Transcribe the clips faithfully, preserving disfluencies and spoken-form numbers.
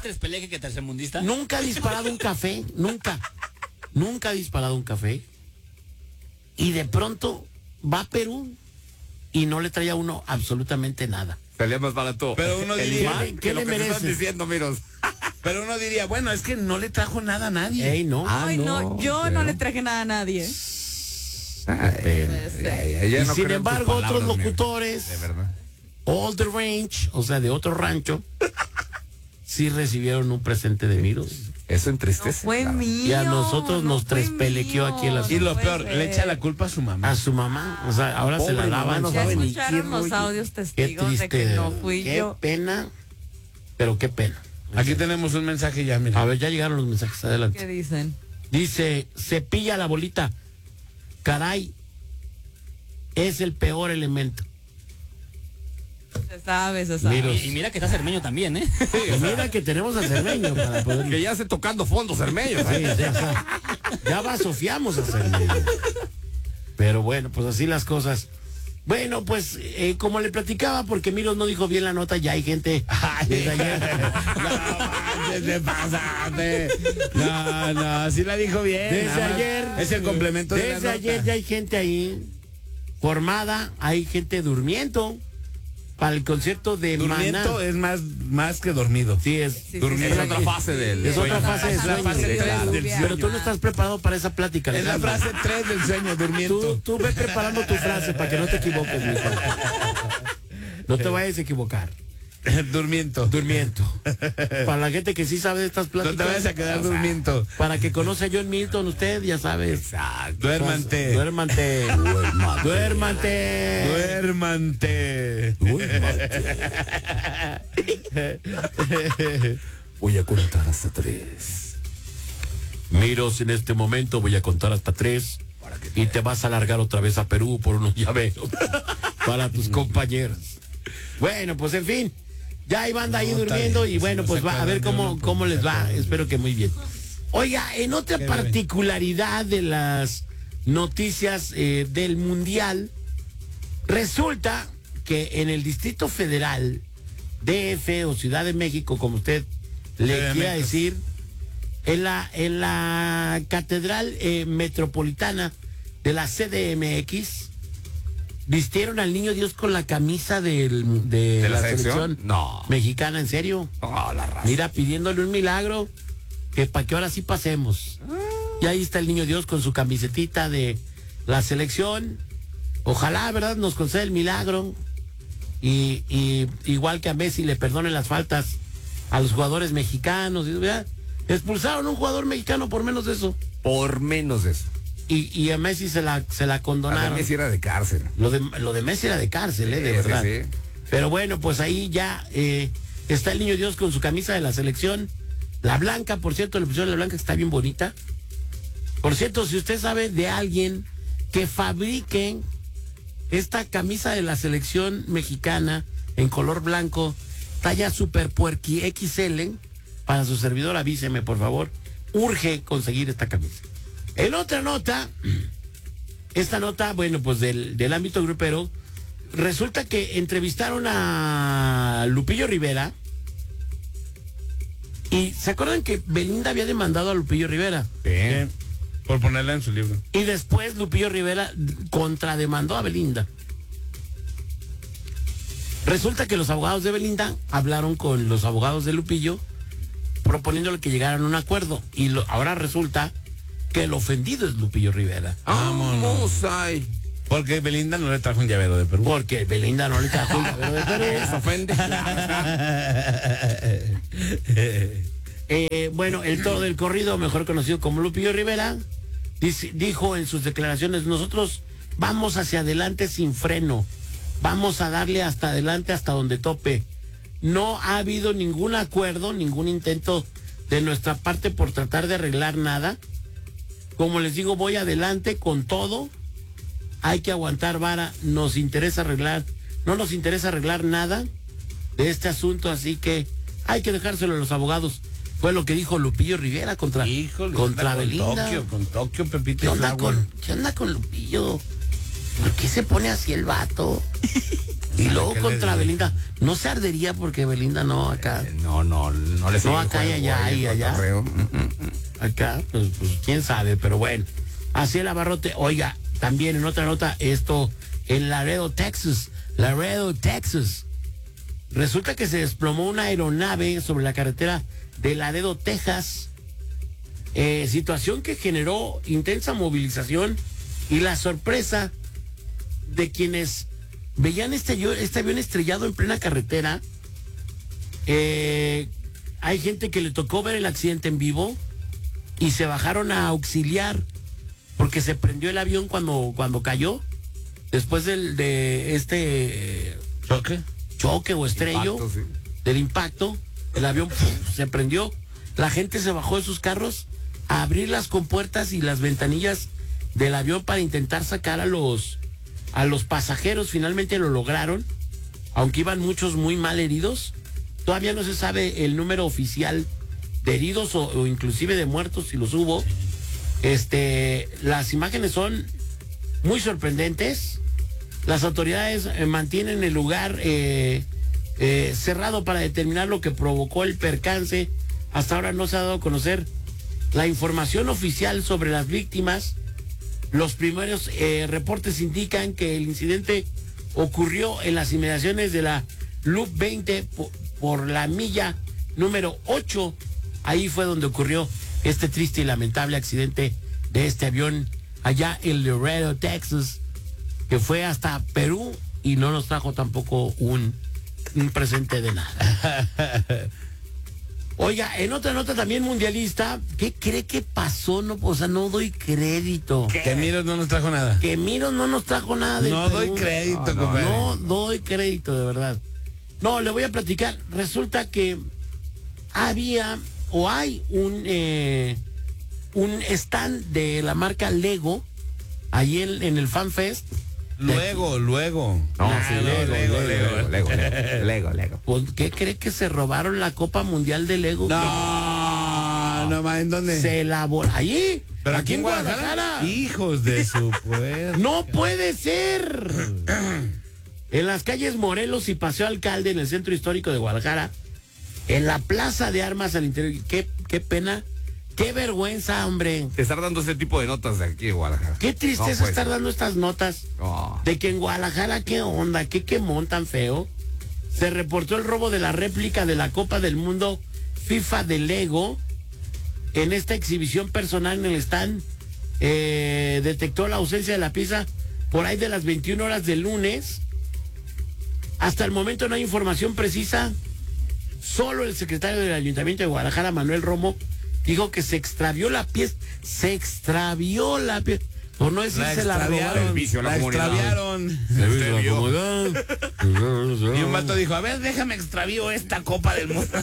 tres peleje que tercermundista? Nunca ha disparado un café, nunca. Nunca ha disparado un café. Y de pronto va a Perú y no le trae a uno absolutamente nada. Salía más barato. Pero uno el diría, imán ¿qué que le lo que te mereces? están diciendo, miros. Pero uno diría, bueno, es que no le trajo nada a nadie. Ey, no. Ah, Ay, no, no, yo pero- no le traje nada a nadie. Ay, ya, ya, ya Y no sin creo en tus embargo, otros palabras, miro. locutores, De verdad. all the range, o sea, de otro rancho, sí recibieron un presente de Miros. Eso No entristece. fue claro. mío. Y a nosotros no nos fue trespelequeó mío, aquí el asunto. Y lo no puede peor, ser. le echa la culpa a su mamá. A su mamá, o sea, ahora se Pobre la mamá, lavan. no Ya sabe ni escucharon quién, los oye. audios Qué testigos de triste, que no fui qué yo. pena, pero qué pena. Aquí tenemos un mensaje ya, mira. A ver, ya llegaron los mensajes, ¿Qué adelante. dicen? Dice, cepilla la bolita. Caray, es el peor elemento. Se sabe, se sabe. Miros. Y, y mira que está Cermeño también, ¿eh? Y mira que tenemos a Cermeño para poder... Que ya hace tocando fondos, Hermello. Sí, sí, o sea, ya vasofiamos a Cermeño. Pero bueno, pues así las cosas. Bueno, pues eh, como le platicaba, porque Miros no dijo bien la nota, ya hay gente desde ayer. No manches, te pasaste. No, no, sí la dijo bien. Desde nada más. ayer. Es el complemento de la Desde nota. ayer ya hay gente ahí formada, hay gente durmiendo para el concierto de Durmiendo Maná. es más, más que dormido. Sí, es, Sí, sí, durmiendo. Es otra fase del es otra sueño. fase de Es la sueño. fase Sí, tres claro. del Pero sueño. tú no estás preparado para esa plática. Es la Alejandro. frase tres del sueño, durmiendo. Tú, tú ve preparando tu frase para que no te equivoques, mijo. No te vayas a equivocar. Durmiendo. Durmiendo. Para la gente que sí sabe de estas No pláticas. te vayas a quedar durmiendo. Para que conoce a John Milton, usted ya sabe. Exacto. Duérmante. Duérmante. Duérmante. Duérmante. Voy a contar hasta tres. Miros, en este momento voy a contar hasta tres. Y te vas a largar otra vez a Perú por unos llaveros para tus compañeros. Bueno, pues en fin. Ya hay banda ahí No, está durmiendo bien, y pues, bueno, no pues se va a ver acuerdan de cómo, uno, pues, cómo no se les va. acuerdan. Espero que muy bien. Oiga, en otra Qué bebé. particularidad de las noticias eh, del Mundial, resulta que en el Distrito Federal, D F o Ciudad de México, como usted le C D M X. quiera decir, en la, en la Catedral eh, Metropolitana de la C D M X, vistieron al niño Dios con la camisa del, de, ¿De la la, selección? selección, No. mexicana, en serio. Oh, la raza. Mira, pidiéndole un milagro, que para que ahora sí pasemos. Y ahí está el niño Dios con su camisetita de la selección. Ojalá, ¿verdad?, nos conceda el milagro. Y, y igual que a Messi le perdonen las faltas a los jugadores mexicanos. ¿Verdad? Expulsaron a un jugador mexicano por menos de eso. Por menos de eso. Y, y a Messi se la, se la A condonaron. Messi era de cárcel. Lo de, lo de Messi era de cárcel, ¿eh? De Sí, sí, verdad. sí. Pero bueno, pues ahí ya eh, está el niño Dios con su camisa de la selección. La blanca, por cierto, le pusieron la blanca, que está bien bonita. Por cierto, si usted sabe de alguien que fabrique esta camisa de la selección mexicana en color blanco, talla super puerqui X L, para su servidor, avíseme, por favor. Urge conseguir esta camisa. En otra nota, esta nota, bueno, pues del, del ámbito grupero, resulta que entrevistaron a Lupillo Rivera. Y ¿se acuerdan que Belinda había demandado a Lupillo Rivera? Bien. Por ponerla en su libro. Y después Lupillo Rivera contrademandó a Belinda. Resulta que los abogados de Belinda hablaron con los abogados de Lupillo proponiéndole que llegaran a un acuerdo. Y lo, ahora resulta que el ofendido es Lupillo Rivera. Vamos ahí. Porque Belinda no le trajo un llavero de Perú. Porque Belinda no le trajo el llavero de Perú. Se ofende. Eh, bueno, el toro del corrido, mejor conocido como Lupillo Rivera, dice- dijo en sus declaraciones: nosotros vamos hacia adelante sin freno, vamos a darle hasta adelante hasta donde tope. No ha habido ningún acuerdo, ningún intento de nuestra parte por tratar de arreglar nada. Como les digo, voy adelante con todo. Hay que aguantar vara, nos interesa arreglar, no nos interesa arreglar nada de este asunto, así que hay que dejárselo a los abogados. Fue lo que dijo Lupillo Rivera contra, Híjole, contra anda con Belinda. Tokio, con Tokio, Pepito ¿Qué y onda Flower. con, ¿Qué onda con Lupillo? ¿por qué se pone así el vato? Y luego contra Belinda. No se ardería porque Belinda no acá. Eh, No, no, no le No, acá y allá y allá. Acá, pues, pues quién sabe, pero bueno. Así el abarrote. Oiga, también en otra nota, esto en Laredo, Texas. Laredo, Texas. Resulta que se desplomó una aeronave sobre la carretera de Laredo, Texas. Eh, situación que generó intensa movilización y la sorpresa de quienes veían este, este avión estrellado en plena carretera. Eh, hay gente que le tocó ver el accidente en vivo y se bajaron a auxiliar porque se prendió el avión cuando, cuando cayó después del, de este ¿Choque? choque o estrello Impacto, sí. del impacto. El avión ¡pum! Se prendió. La gente se bajó de sus carros a abrir las compuertas y las ventanillas del avión para intentar sacar a los a los pasajeros. Finalmente lo lograron, aunque iban muchos muy mal heridos. Todavía no se sabe el número oficial de heridos o, o inclusive de muertos, si los hubo. Este, las imágenes son muy sorprendentes. Las autoridades eh, mantienen el lugar eh, eh, cerrado para determinar lo que provocó el percance. Hasta ahora no se ha dado a conocer la información oficial sobre las víctimas. Los primeros eh, reportes indican que el incidente ocurrió en las inmediaciones de la Loop veinte por, por la milla número ocho. Ahí fue donde ocurrió este triste y lamentable accidente de este avión allá en Laredo, Texas, que fue hasta Perú y no nos trajo tampoco un, un presente de nada. Oiga, en otra nota también mundialista, ¿qué cree que pasó? No, o sea, no doy crédito. Que Miros no nos trajo nada. Que Miro no nos trajo nada del No Perú. doy crédito, no, no, compadre. no doy crédito, de verdad. No, le voy a platicar. Resulta que había o hay un eh, un stand de la marca Lego ahí en, en el FanFest. Luego, luego. No, Ah, sí, Lego, Lego, Lego, Lego, Lego, Lego, Lego, Lego. Pues, ¿qué cree que se robaron la Copa Mundial de Lego? No, no más, ¿en dónde? Se elaboró allí. ¿Pero aquí en Guadalajara. Hijos de su puerta. No puede ser. En las calles Morelos y Paseo Alcalde, en el centro histórico de Guadalajara, en la plaza de armas al interior. Qué, qué pena, qué vergüenza, hombre. Estar dando ese tipo de notas de aquí de Guadalajara. Qué tristeza No puede estar ser. dando estas notas Oh. de que en Guadalajara, qué onda, qué quemón tan feo. Se reportó el robo de la réplica de la Copa del Mundo FIFA de Lego. En esta exhibición personal en el stand eh, detectó la ausencia de la pieza por ahí de las veintiuna horas del lunes. Hasta el momento no hay información precisa. Solo el secretario del Ayuntamiento de Guadalajara, Manuel Romo, dijo que se extravió la pieza. Se extravió la pieza. Por no decir La se la robaron. extraviaron. Servicio a la La comunidad. extraviaron. Y un vato dijo, a ver, déjame extravío esta copa del mundo.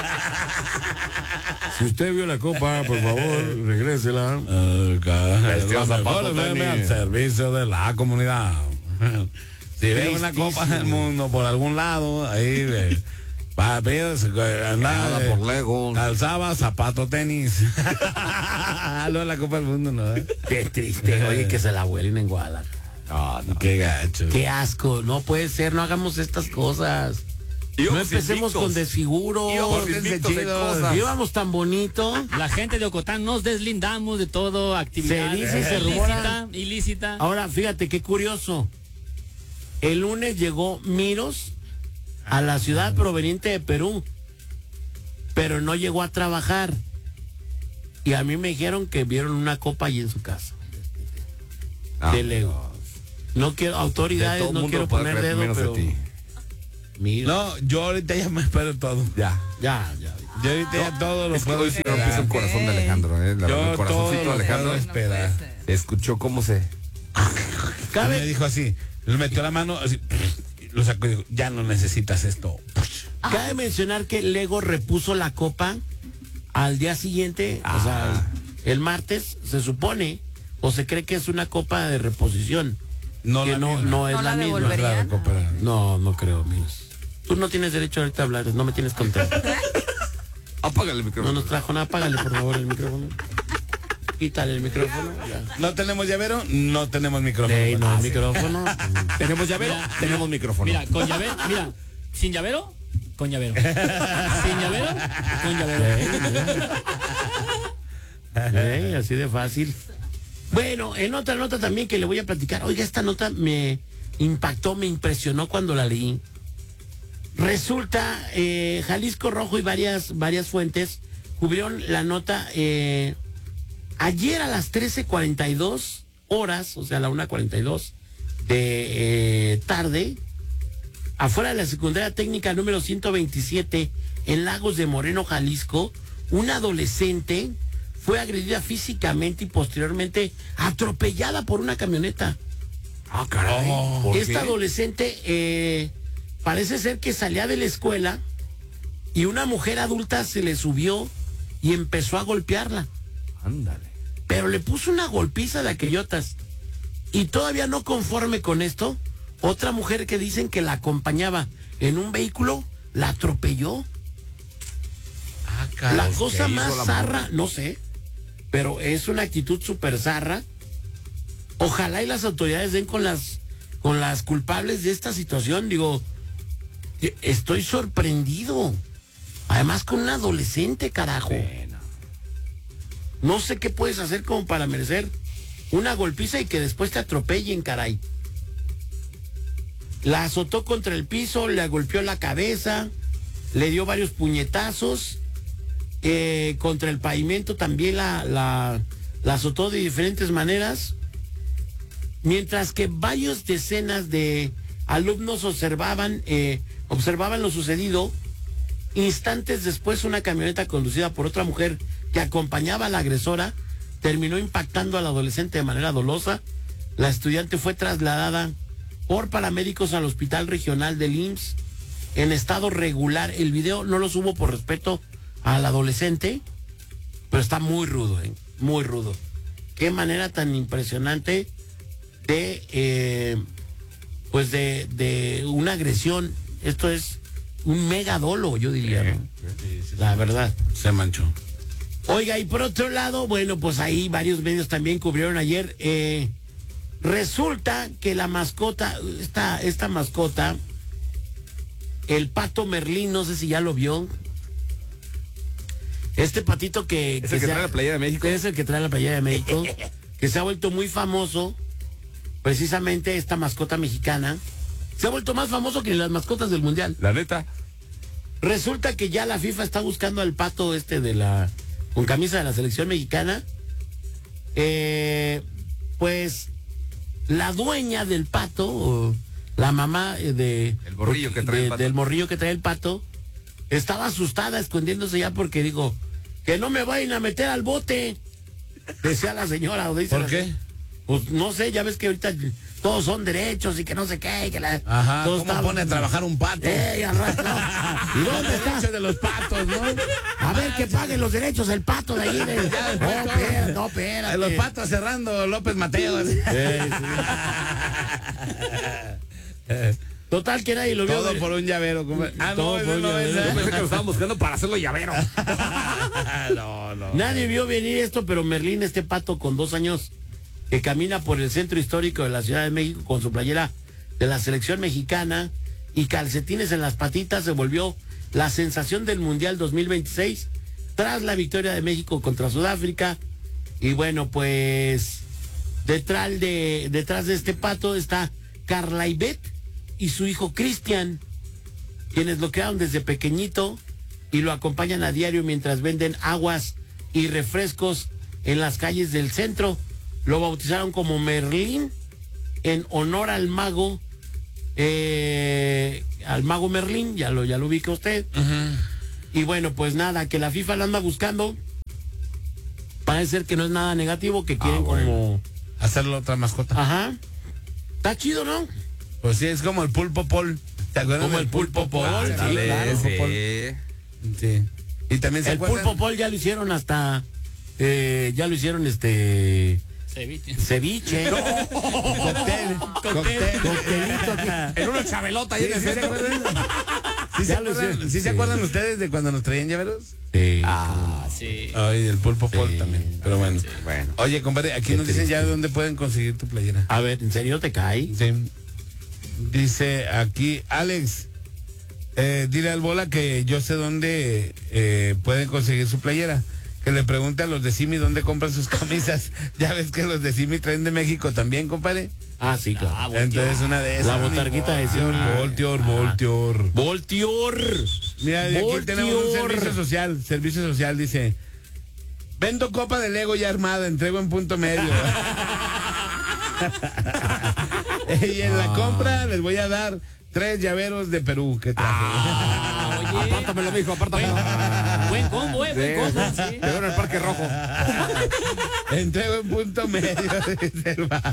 Si usted vio la copa, por favor, regrésela. Vestido zapato Mejor veme tenis. al servicio de la comunidad. Si ve una Tristísimo. copa del mundo por algún lado, ahí ve. Va, ves, Nada andaba por Lego. calzaba, zapato, tenis. No, la copa del mundo, no. ¿eh? Qué triste, oye, que se la huelen en Guadalajara. No, no. Qué gacho. Qué asco, no puede ser, no hagamos estas cosas. No Íbamos empecemos invictos. con desfiguro. Íbamos invictos en cosas. Íbamos tan bonito. La gente de Ocotán nos deslindamos de todo actividad Se dice y se ilícita, rumora. ilícita. Ahora, fíjate qué curioso. El lunes llegó Miros a la ciudad proveniente de Perú, pero no llegó a trabajar. Y a mí me dijeron que vieron una copa allí en su casa. Ah, de Lego. No quiero, de autoridades, todo no mundo quiero puede poner creer dedo, menos de pero... ti. Miros, No, yo ahorita ya me espero todo. Ya. ya, ya. Yo ahorita ya todo lo Es que puedo hoy sí esperar. rompiste el corazón de Alejandro, ¿eh? La- Yo el todo corazoncito lo de Alejandro. puedo esperar. Escuchó cómo se... Me Cabe, dijo así, le metió la mano así, lo sacó y dijo, ya no necesitas esto. cabe mencionar que Lego repuso la copa al día siguiente, o sea, el martes, se supone, o se cree que es una copa de reposición. No que la no, misma. no es ¿No la la misma. devolverían? La recupera. No, no creo, Miros. Tú no tienes derecho ahorita a hablar, no me tienes contento. Apágale el No micrófono. nos trajo nada, apágale por favor el micrófono. Quítale el micrófono. Ya. ¿No tenemos llavero? No tenemos micrófono. Ey, no, el micrófono. ¿Tenemos llavero? Tenemos micrófono. Mira, con llavero, mira, sin llavero, con llavero. Sin llavero, con llavero. Ey, así de fácil. Bueno, en otra nota también que le voy a platicar. Oiga, esta nota me impactó, me impresionó cuando la leí. Resulta, eh, Jalisco Rojo y varias, varias fuentes cubrieron la nota eh, ayer a las trece cuarenta y dos horas, o sea, a la una cuarenta y dos de eh, tarde, afuera de la secundaria técnica número ciento veintisiete en Lagos de Moreno, Jalisco, una adolescente fue agredida físicamente y posteriormente atropellada por una camioneta. Ah, caray. Oh, ¿por Esta qué? adolescente eh, parece ser que salía de la escuela y una mujer adulta se le subió y empezó a golpearla. Ándale. Pero le puso una golpiza de aquellotas. Y todavía no conforme con esto, otra mujer que dicen que la acompañaba en un vehículo, la atropelló. Ah, caray. La ¿qué cosa hizo más la zarra, mujer? no sé, pero es una actitud súper zarra. Ojalá y las autoridades den con las, con las culpables de esta situación. Digo, estoy sorprendido. Además con un adolescente, carajo. Bueno. No sé qué puedes hacer como para merecer una golpiza y que después te atropellen, caray. La azotó contra el piso, le golpeó la cabeza, le dio varios puñetazos, eh, contra el pavimento también la, la, la azotó de diferentes maneras, mientras que varias decenas de alumnos observaban, eh, observaban lo sucedido. Instantes después, una camioneta conducida por otra mujer que acompañaba a la agresora terminó impactando al adolescente de manera dolosa. La estudiante fue trasladada por paramédicos al hospital regional del I M S S en estado regular. El video no lo subo por respeto al adolescente, pero está muy rudo, ¿eh? Muy rudo. Qué manera tan impresionante de, eh, pues de, de una agresión. Esto es un mega dolo, yo diría, ¿no? La verdad. Se manchó. Oiga, y por otro lado, bueno, pues ahí varios medios también cubrieron ayer. Eh, resulta que la mascota, esta, esta mascota, el pato Merlín, no sé si ya lo vio. Este patito que... ¿Es el que se trae ha- la playera de México? Es el que trae la playera de México, que se ha vuelto muy famoso, precisamente esta mascota mexicana. Se ha vuelto más famoso que las mascotas del Mundial. La neta. Resulta que ya la FIFA está buscando al pato este de la... con camisa de la selección mexicana. Eh, pues la dueña del pato, o la mamá eh, de... El morrillo que trae de- el pato. Del morrillo que trae el pato, estaba asustada, escondiéndose ya porque digo, que no me vayan a meter al bote. Decía la señora. O dice ¿Por la qué? se- Pues no sé, ya ves que ahorita todos son derechos y que no sé qué. Y que la, Ajá, todos ¿cómo estaban- pone a trabajar un pato? Ey, al rato. ¿Y dónde está? Derecho de los patos, ¿no? A ver que paguen los derechos el pato de ahí. De... No, espérate, no, espérate. A los patos cerrando López Mateo. Eh, sí. Total que nadie lo vio. Todo por un llavero. como- Ah, Todo no, por ese un no es. llavero. Yo pensé que lo estaban buscando para hacerlo llavero. No, no. Nadie vio venir esto, pero Merlín, este pato con dos años, que camina por el centro histórico de la Ciudad de México con su playera de la selección mexicana y calcetines en las patitas, se volvió la sensación del Mundial dos mil veintiséis tras la victoria de México contra Sudáfrica. Y bueno, pues detrás de, detrás de este pato está Carla Ivette y su hijo Cristian, quienes lo crearon desde pequeñito y lo acompañan a diario mientras venden aguas y refrescos en las calles del centro. Lo bautizaron como Merlín en honor al mago, eh, al mago Merlín, ya lo, ya lo ubica usted. Y bueno, pues nada, que la FIFA la anda buscando. Parece ser que no es nada negativo, que quieren como... Hacerlo otra mascota. Ajá. Está chido, ¿no? Pues sí, es como el pulpo Pol. ¿Te acuerdas Como del el pulpo Pol, Ah, sí, dale, claro. ese. Sí. Y también se El acuerdan- pulpo Pol ya lo hicieron hasta... eh, ya lo hicieron este... Ceviche. ceviche. Cóctel. Cóctel. Coctelito aquí. En una chabelota ahí Sí, en el sí, ¿se centro. acuerdan? ¿Sí, se Ya lo acuerdan, hicieron. ¿sí se Sí. acuerdan ustedes de cuando nos traían llaveros? Sí. Ah, sí. Ay, el pulpo Paul Sí. también. Pero bueno. Bueno. Oye, compadre, aquí Qué nos dicen triste. ya de dónde pueden conseguir tu playera. A ver, ¿en serio te cae? Sí. Dice aquí, Alex, eh, dile al Bola que yo sé dónde eh, pueden conseguir su playera. Que le pregunte a los de Simi dónde compran sus camisas. Ya ves que los de Simi traen de México también, compadre. Ah, sí, claro. Ah, bueno. Entonces una de esas. La botarguita de Simi. Voltior, Voltior. Voltior. Mira, de aquí Voltior. tenemos un servicio social. Servicio social dice: vendo copa de Lego ya armada, entrego en punto medio. Y en la compra les voy a dar tres llaveros de Perú que traje. Ah, oye. Apártamelo, mijo, apártamelo. Buen combo, eh, buen combo. Sí. Te veo en el Parque Rojo. Entrego en punto medio. Dice el vato.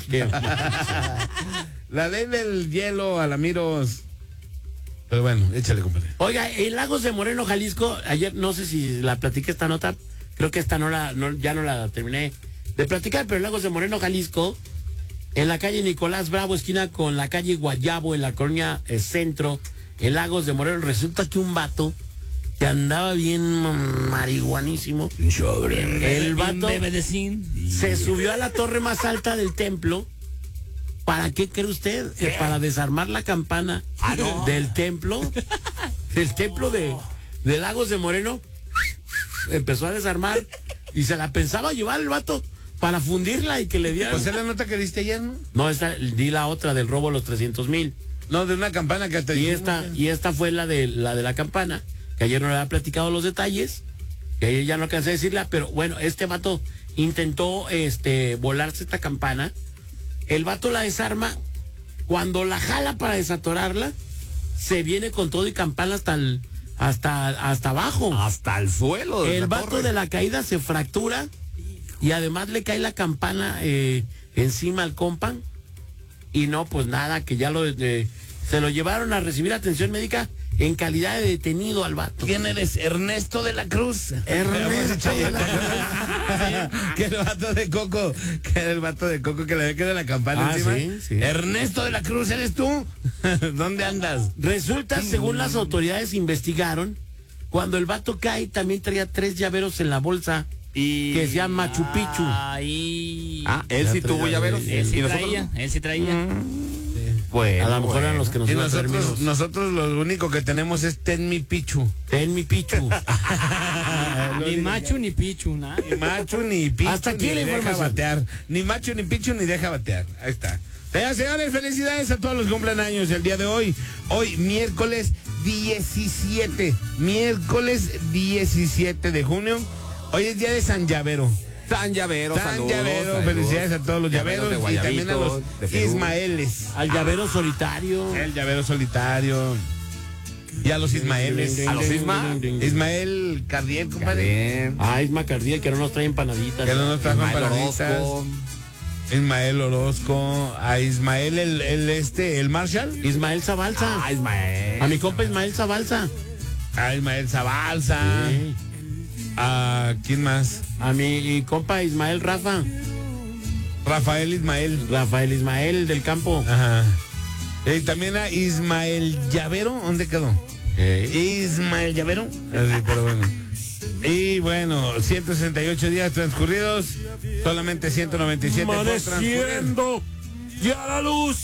La ley del hielo, Alamiros. Pero bueno, échale, compadre. Oiga, en Lagos de Moreno, Jalisco, ayer no sé si la platiqué esta nota, creo que esta no la, no, ya no la terminé de platicar, pero en Lagos de Moreno, Jalisco, en la calle Nicolás Bravo, esquina con la calle Guayabo, en la colonia eh, Centro, en Lagos de Moreno, resulta que un vato que andaba bien marihuanísimo, el vato se subió a la torre más alta del templo. ¿Para qué cree usted? Que para desarmar la campana del templo, del templo de, de Lagos de Moreno, empezó a desarmar y se la pensaba llevar el vato para fundirla y que le dieran. Pues es la nota que diste ayer, ¿no? No, esta, di la otra del robo a los trescientos mil. No, de una campana que te Y esta, y esta fue la de la de la campana, que ayer no le había platicado los detalles, que ayer ya no alcancé a decirla, pero bueno, este vato intentó este volarse esta campana. El vato la desarma, cuando la jala para desatorarla, se viene con todo y campana hasta el, hasta, hasta abajo. Hasta el suelo. de El la vato torre. de la caída se fractura y además le cae la campana eh, encima al compa. Y no, pues nada, que ya lo de- se lo llevaron a recibir atención médica en calidad de detenido al vato. ¿Quién eres? Ernesto de la Cruz. Ernesto de la Que el vato de Coco, que era el vato de Coco que le ve que de la campana Ah, encima. sí, sí. Ernesto de la Cruz, ¿eres tú? ¿Dónde andas? Resulta, según las autoridades investigaron, cuando el vato cae también traía tres llaveros en la bolsa Y... que se llama Machu Picchu. Ahí. Ah, él Ya sí traía tuvo llaveros. el- él sí ¿Y nosotros? traía, él sí traía. Bueno, A lo mejor eran bueno. los que nos Y iban a traer nosotros, menos. nosotros lo único que tenemos es Ten Mi Pichu. Ten mi Pichu. Ni macho ni pichu, nada. Ni macho ni pichu. Hasta aquí ni la deja información. batear. Ni macho ni pichu ni deja batear. Ahí está. Señoras y señores, felicidades a todos los que cumplen años el día de hoy. Hoy, miércoles diecisiete. Miércoles diecisiete de junio. Hoy es día de San Llavero. San Llavero, San saludos, Llavero, saludos. felicidades a todos los llaveros de y también a los Guayabito, de Perú. Ismaeles. Al llavero solitario. El llavero solitario. Y a los Ismaeles. ¿A los Isma? Ismael Cardiel, compadre. Bien. Ah, Isma Cardiel, que no nos trae empanaditas. Que no nos trajo Ismael empanaditas. Orozco. Ismael Orozco. A Ismael el, el este, el Marshall. Ismael Zabalza. Ah, Ismael. A mi compa Ismael Zabalza. A Ismael Zabalza. Sí. ¿A quién más? A mi compa Ismael Rafa. Rafael Ismael. Rafael Ismael del campo. Ajá. Y también a Ismael Llavero. ¿Dónde quedó? Ismael Llavero. Así, pero bueno. Y bueno, ciento sesenta y ocho días transcurridos. Solamente ciento noventa y siete por transcurrir. Ya la luz.